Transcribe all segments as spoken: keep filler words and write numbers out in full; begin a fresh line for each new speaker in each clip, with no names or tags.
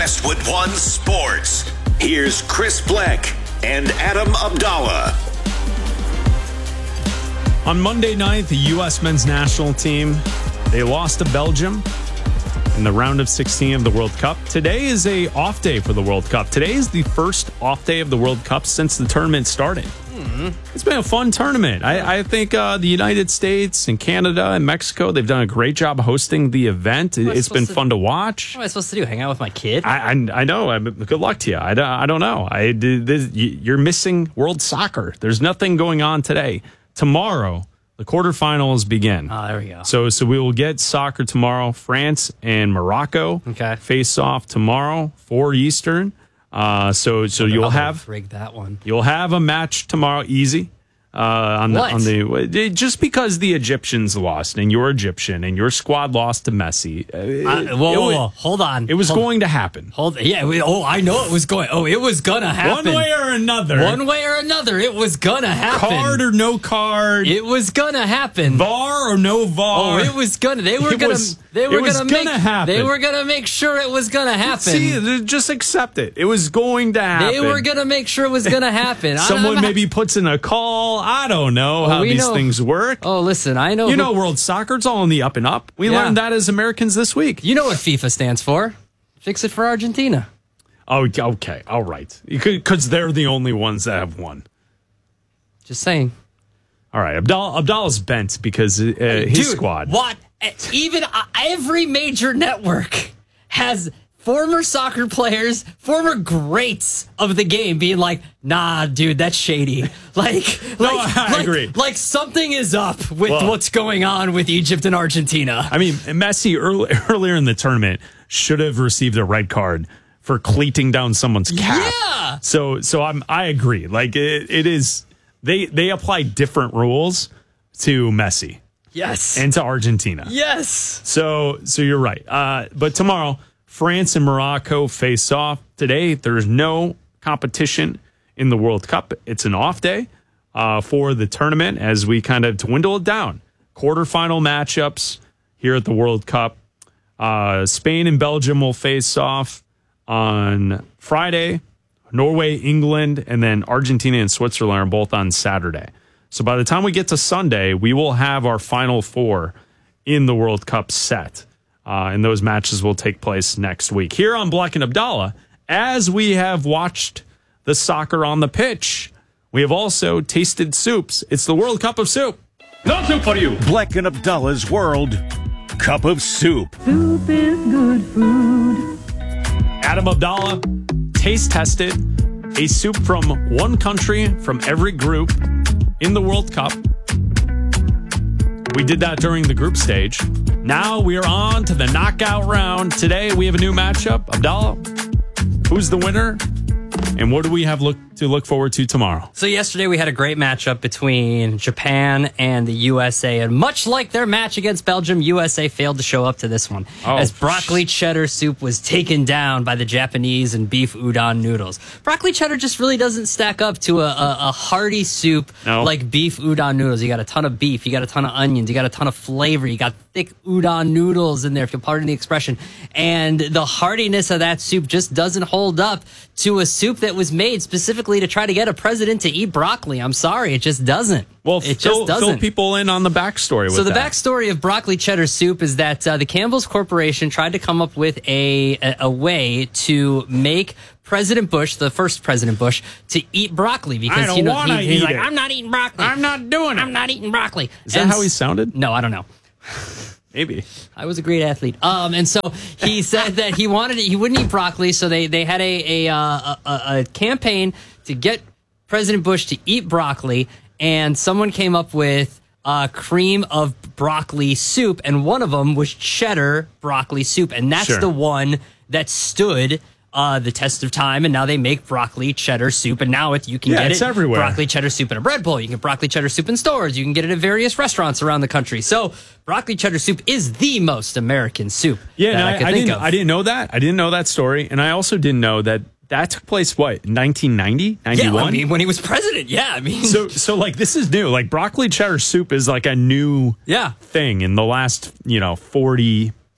Westwood One Sports. Here's Chris Bleck and Adam Abdallah.
On Monday night, the U S men's national team, they lost to Belgium in the round of sixteen of the World Cup. Today is a off day for the World Cup. Today is the first off day of the World Cup since the tournament started. Mm-hmm. It's been a fun tournament. I, I think uh, the United States and Canada and Mexico, they've done a great job hosting the event. It's been
to,
fun to watch.
What am I supposed to do? Hang out with my kid?
I, I, I know. I, good luck to you. I, I don't know. I, this, you're missing World Soccer. There's nothing going on today. Tomorrow, the quarterfinals begin.
Oh, there we go.
So, so we will get soccer tomorrow. France and Morocco
okay.
face off tomorrow, four Eastern. Uh, so, so you'll
I'll
have
rig that one.
You'll have a match tomorrow, easy. Uh, on the,
what?
on the just because the Egyptians lost and you're Egyptian and your squad lost to Messi. It,
uh, whoa, whoa, whoa, hold on.
It was
hold
going to happen.
Hold, yeah. We, oh, I know it was going. Oh, it was gonna happen.
One way or another.
One way or another, it was gonna happen.
Card or no card.
It was gonna happen.
V A R or no V A R.
Oh, it was gonna. They were
it
gonna.
Was,
they were
it was
gonna,
gonna
make.
happen.
They were gonna make sure it was gonna happen.
See, just accept it. It was going to happen.
They were gonna make sure it was gonna happen.
Someone
I'm,
maybe puts in a call. I don't know how these
know.
things work.
Oh, listen, I know.
You
who,
know, world soccer, it's all in the up and up. We
yeah.
learned that as Americans this week.
You know what FIFA stands for? Fix it for Argentina.
Oh, okay. All right. Because they're the only ones that have won.
Just saying.
All right. Abdallah, Abdallah's bent because uh, his
Dude,
squad.
What? Even uh, every major network has former soccer players, former greats of the game being like, nah, dude, that's shady. Like,
no,
like,
I
like,
agree.
Like something is up with
well,
what's going on with Egypt and Argentina.
I mean, Messi early, earlier in the tournament should have received a red card for cleating down someone's cap.
Yeah.
So, so I'm, I agree. Like it, it is, they, they apply different rules to Messi.
Yes.
And to Argentina.
Yes.
So, so you're right. Uh, but tomorrow, France and Morocco face off. Today, there's no competition in the World Cup. It's an off day uh, for the tournament as we kind of dwindle it down. Quarterfinal matchups here at the World Cup. Uh, Spain and Belgium will face off on Friday. Norway, England, and then Argentina and Switzerland are both on Saturday. So by the time we get to Sunday, we will have our final four in the World Cup set. Uh, and those matches will take place next week. Here on Bleck and Abdallah, as we have watched the soccer on the pitch, we have also tasted soups. It's the World Cup of Soup.
No soup for you.
Bleck and Abdallah's World Cup of Soup.
Soup is good food.
Adam Abdallah taste tested a soup from one country from every group in the World Cup. We did that during the group stage. Now we are on to the knockout round. Today we have a new matchup. Abdallah, who's the winner? And what do we have look to look forward to tomorrow?
So yesterday we had a great matchup between Japan and the U S A. And much like their match against Belgium, U S A failed to show up to this one.
Oh.
As broccoli cheddar soup was taken down by the Japanese and beef udon noodles. Broccoli cheddar just really doesn't stack up to a, a, a hearty soup
no.
like beef udon noodles. You got a ton of beef, you got a ton of onions, you got a ton of flavor, you got thick udon noodles in there, if you'll pardon the expression. And the heartiness of that soup just doesn't hold up to a soup that was made specifically to try to get a president to eat broccoli. I'm sorry, it just doesn't.
Well,
it
fill,
just doesn't.
fill people in on the backstory with
So the
that.
backstory of broccoli cheddar soup is that uh, the Campbell's Corporation tried to come up with a, a a way to make President Bush, the first President Bush, to eat broccoli because
I don't
you know
wanna
he, he's
eat
like,
it.
I'm not eating broccoli.
I'm not doing it.
I'm not eating broccoli.
Is that
And
how he
s-
sounded?
No, I don't know.
Maybe.
I was a great athlete. Um, and so he said that he wanted he wouldn't eat broccoli, so they they had a a, uh, a a campaign to get President Bush to eat broccoli, and someone came up with uh, cream of broccoli soup, and one of them was cheddar broccoli soup, and that's
Sure.
the one that stood uh, the test of time, and now they make broccoli cheddar soup, and now it, you can
Yeah,
get
it's
it
everywhere.
broccoli cheddar soup in a bread bowl. You can get broccoli cheddar soup in stores. You can get it at various restaurants around the country. So broccoli cheddar soup is the most American soup
Yeah,
that
no,
I
I,
could
I
think
didn't.
of.
I didn't know that. I didn't know that story, and I also didn't know that that took place. What, nineteen ninety, ninety-one?
Yeah, I mean, when he was president. Yeah, I mean,
So, so like this is new. Like broccoli cheddar soup is like a new
yeah,
thing in the last, you know, forty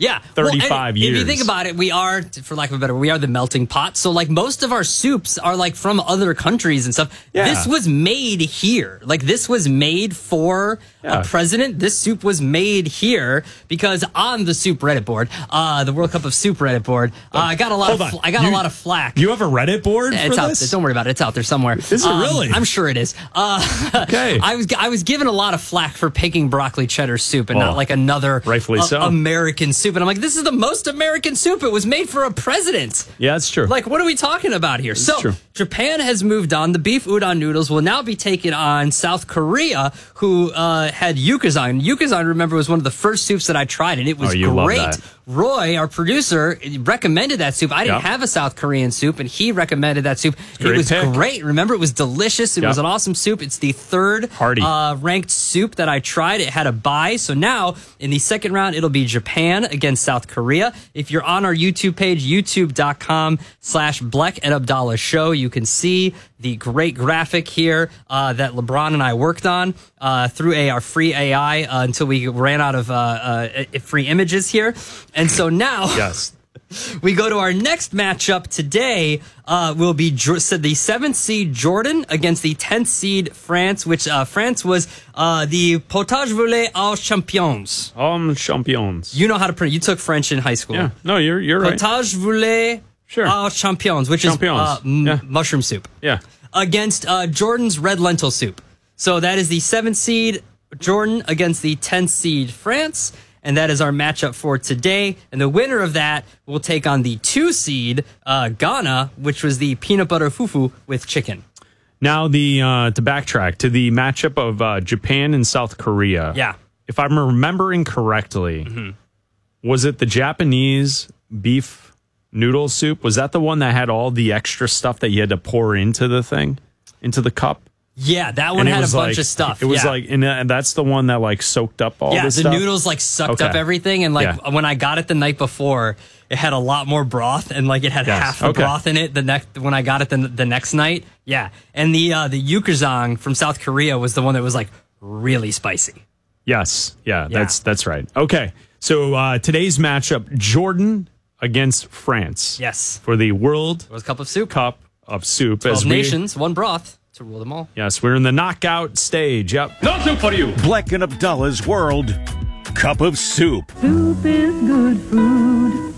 Yeah,
thirty-five
well, and
years.
If you think about it, we are, for lack of a better, we are the melting pot. So like most of our soups are like from other countries and stuff.
Yeah.
This was made here. Like this was made for
Yeah.
a president. This soup was made here because on the soup Reddit board, uh, the World Cup of Soup Reddit board, uh, I got a lot
Hold
of
on.
fl- I got
You-
a lot of flack.
You have a Reddit board
It's
for
out
this?
there. Don't worry about it. It's out there somewhere.
Is it really?
I'm sure it is. Uh,
Okay.
I was I was given a lot of flack for picking broccoli cheddar soup and
Oh,
not like another
rightfully
uh,
so.
American soup. And I'm like, this is the most American soup. It was made for a president.
Yeah, that's true.
Like, what are we talking about here? So,
true.
Japan has moved on. The beef udon noodles will now be taken on South Korea, who uh, had yukazan. Yukazan, remember, was one of the first soups that I tried, and it was
Oh, you love
great.
that.
Roy, our producer, recommended that soup. I didn't
Yep.
have a South Korean soup, and he recommended that soup. It
Great
was
pick.
great. Remember, it was delicious. It
Yep.
was an awesome soup. It's the third
Hearty.
uh, ranked soup that I tried. It had a bye. So now, in the second round, it'll be Japan against South Korea. If you're on our YouTube page, youtube.com slash Bleck and Abdallah Show, you can see the great graphic here uh, that LeBron and I worked on uh, through a, our free A I uh, until we ran out of uh, uh, free images here. And so now
yes.
we go to our next matchup today. Uh, will be Jor- so the seventh seed Jordan against the tenth seed France, which uh, France was uh, the Potage Voulé aux Champions.
Um, champions.
You know how to pronounce. You took French in high school.
Yeah. No, you're you're right.
Potage Voulé
Sure.
aux Champions, which
Champions.
is uh, m-
Yeah.
mushroom soup.
Yeah.
Against uh, Jordan's red lentil soup. So that is the seventh seed Jordan against the tenth seed France. And that is our matchup for today. And the winner of that will take on the two seed uh, Ghana, which was the peanut butter fufu with chicken.
Now the uh, to backtrack to the matchup of uh, Japan and South Korea.
Yeah.
If I'm remembering correctly,
Mm-hmm.
was it the Japanese beef noodle soup? Was that the one that had all the extra stuff that you had to pour into the thing, into the cup?
Yeah, that one
And it
had a
was
bunch
like-
of stuff.
It was
yeah.
like, and, uh, and that's the one that like soaked up all
yeah, the
this stuff.
noodles like sucked
Okay.
up everything. And like
Yeah.
when I got it the night before, it had a lot more broth and like it had
Yes.
half the
Okay.
broth in it the next when I got it the, the next night. Yeah. And the uh, the yukazang from South Korea was the one that was like really spicy.
Yes, yeah,
Yeah.
that's that's right. Okay, so uh, today's matchup: Jordan against France.
Yes.
for the World
It was a cup of soup.
Cup of Soup.
Twelve
as we-
nations, one broth to rule them all.
Yes, we're in the knockout stage. Yep.
No soup for you. Bleck and Abdallah's World Cup of Soup.
Soup is good food.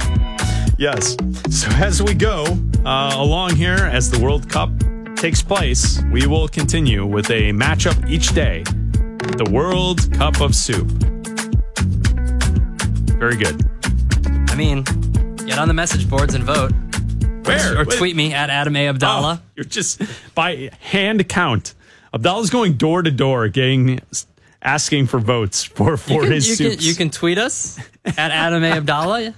Yes. So as we go uh, along here, as the World Cup takes place, we will continue with a matchup each day. The World Cup of Soup. Very good.
I mean, get on the message boards and vote.
Where?
Or
Wait.
tweet me at Adam A. Abdallah.
Oh, you're just by hand count. Abdallah's going door to door, getting asking for votes for for
you can,
his
you
soups.
can, you can tweet us at Adam A. Abdallah.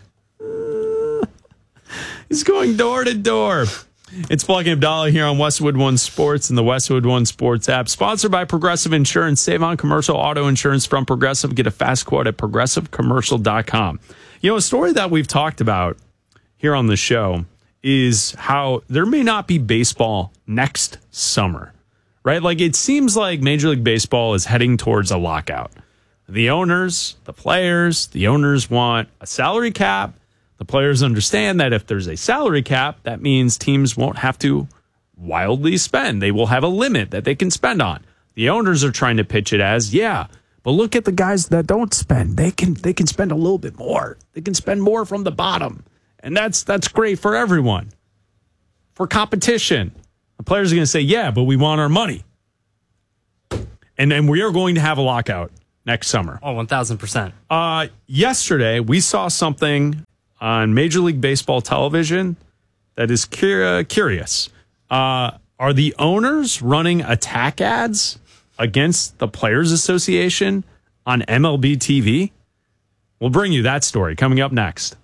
He's going door to door. It's Bleck and Abdallah here on Westwood One Sports and the Westwood One Sports app. Sponsored by Progressive Insurance. Save on commercial auto insurance from Progressive. Get a fast quote at progressive commercial dot com. You know, a story that we've talked about here on the show is how there may not be baseball next summer, right? Like it seems like Major League Baseball is heading towards a lockout. The owners, the players, the owners want a salary cap. The players understand that if there's a salary cap, that means teams won't have to wildly spend. They will have a limit that they can spend on. The owners are trying to pitch it as, yeah, but look at the guys that don't spend. They can they can spend a little bit more. They can spend more from the bottom. And that's that's great for everyone. For competition. The players are going to say, yeah, but we want our money. And then we are going to have a lockout next summer.
Oh, one thousand percent.
Uh, yesterday, we saw something on Major League Baseball television that is cur- curious. Uh, are the owners running attack ads against the Players Association on M L B T V? We'll bring you that story coming up next.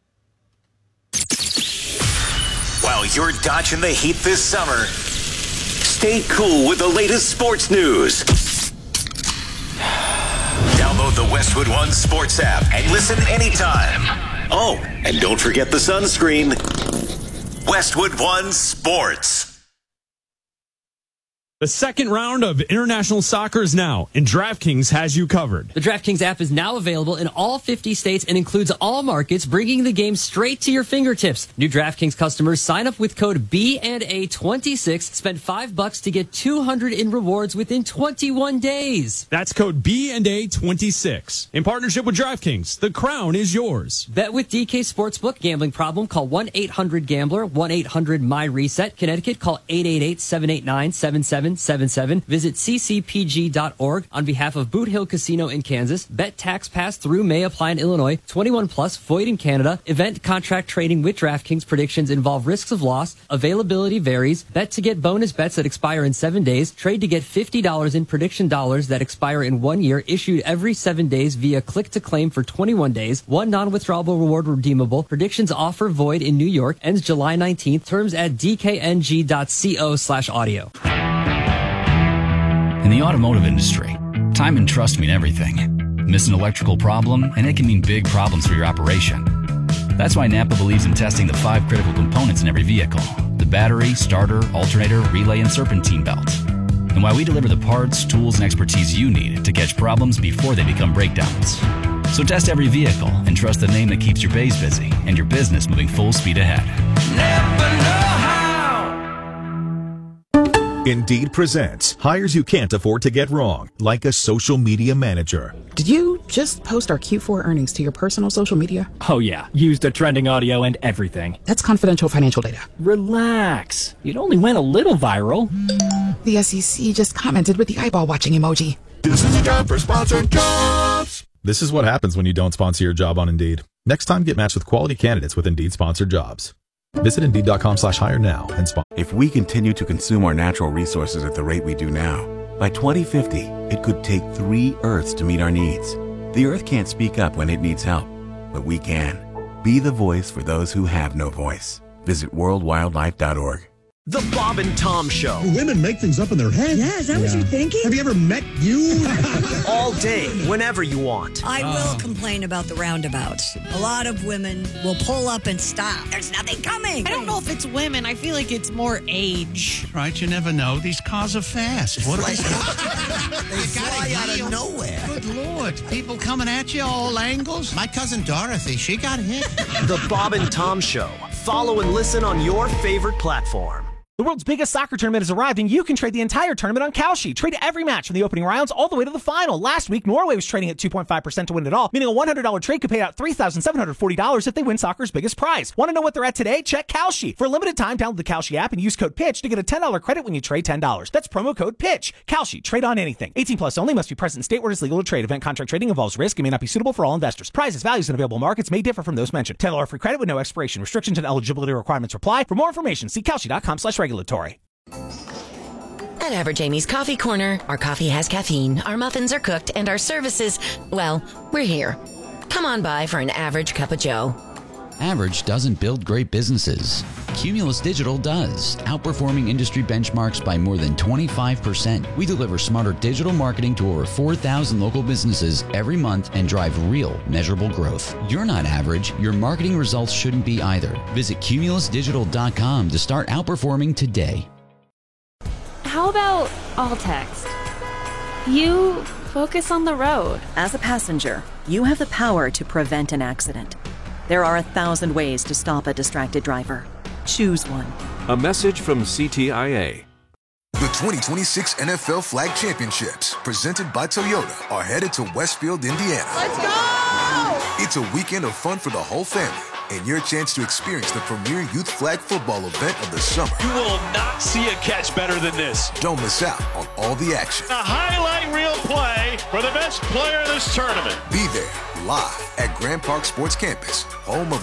While you're dodging the heat this summer, stay cool with the latest sports news. Download the Westwood One Sports app and listen anytime. Oh, and don't forget the sunscreen. Westwood One Sports.
The second round of international soccer is now, and DraftKings has you covered.
The DraftKings app is now available in all fifty states and includes all markets, bringing the game straight to your fingertips. New DraftKings customers sign up with code B and A twenty-six, spend five bucks to get two hundred in rewards within twenty-one days.
That's code B and A twenty-six. In partnership with DraftKings, the crown is yours.
Bet with D K Sportsbook. Gambling problem? Call one eight hundred gambler, one eight hundred M Y reset. Connecticut, call eight eight eight, seven eight nine, seven seven seven seven. Visit c c p g dot org on behalf of Boot Hill Casino in Kansas. Bet tax pass through may apply in Illinois. twenty-one plus, void in Canada. Event contract trading with DraftKings. Predictions involve risks of loss. Availability varies. Bet to get bonus bets that expire in seven days. Trade to get fifty dollars in prediction dollars that expire in one year. Issued every seven days via click to claim for twenty-one days. One non-withdrawable reward redeemable. Predictions offer void in New York. Ends July nineteenth. Terms at d k n g dot co slash audio.
In the automotive industry, time and trust mean everything. Miss an electrical problem, and it can mean big problems for your operation. That's why Napa believes in testing the five critical components in every vehicle: the battery, starter, alternator, relay, and serpentine belt. And why we deliver the parts, tools, and expertise you need to catch problems before they become breakdowns. So test every vehicle and trust the name that keeps your bays busy and your business moving full speed ahead.
Never know how.
Indeed presents hires you can't afford to get wrong, like a social media manager.
Did you just post our Q four earnings to your personal social media?
Oh yeah, used the trending audio and everything.
That's confidential financial data.
Relax. It only went a little viral.
The S E C just commented with the eyeball watching emoji.
This is a job for sponsored jobs.
This is what happens when you don't sponsor your job on Indeed. Next time, get matched with quality candidates with Indeed sponsored jobs. Visit Indeed.com slash hire now and sponsor.
If we continue to consume our natural resources at the rate we do now, by twenty fifty, it could take three Earths to meet our needs. The Earth can't speak up when it needs help, but we can. Be the voice for those who have no voice. Visit world wildlife dot org.
The Bob and Tom Show.
Women make things up in their head.
Yeah, is that yeah. what you're thinking?
Have you ever met you?
All day, whenever you want.
I oh. will complain about the roundabouts. A lot of women will pull up and stop. There's nothing coming.
I don't know if it's women. I feel like it's more age.
Right, you never know. These cars are fast. What
like, they fly out of nowhere.
Good Lord. People coming at you all angles. My cousin Dorothy, she got hit.
The Bob and Tom Show. Follow and listen on your favorite platform.
The world's biggest soccer tournament has arrived, and you can trade the entire tournament on Kalshi. Trade every match from the opening rounds all the way to the final. Last week, Norway was trading at two point five percent to win it all, meaning a one hundred dollars trade could pay out three thousand seven hundred forty dollars if they win soccer's biggest prize. Want to know what they're at today? Check Kalshi. For a limited time, download the Kalshi app and use code PITCH to get a ten dollars credit when you trade ten dollars. That's promo code PITCH. Kalshi. Trade on anything. eighteen plus only. Must be present in state where it's legal to trade. Event contract trading involves risk and may not be suitable for all investors. Prizes, values, and available markets may differ from those mentioned. ten dollars free credit with no expiration. Restrictions and eligibility requirements apply. For more information, see Kalshi.com slash regulatory.
At Average Amy's Coffee Corner, our coffee has caffeine, our muffins are cooked, and our services, well, we're here. Come on by for an average cup of joe.
Average doesn't build great businesses. Cumulus Digital does, outperforming industry benchmarks by more than twenty-five percent. We deliver smarter digital marketing to over four thousand local businesses every month and drive real, measurable growth. You're not average. Your marketing results shouldn't be either. Visit cumulus digital dot com to start outperforming today.
How about all text? You focus on the road.
As a passenger, you have the power to prevent an accident. There are a thousand ways to stop a distracted driver. Choose one.
A message from C T I A.
The twenty twenty-six N F L Flag Championships, presented by Toyota, are headed to Westfield, Indiana.
Let's go!
It's a weekend of fun for the whole family, and your chance to experience the premier youth flag football event of the summer.
You will not see a catch better than this.
Don't miss out on all the action.
A highlight reel play for the best player in this tournament.
Be there live at Grand Park Sports Campus, home of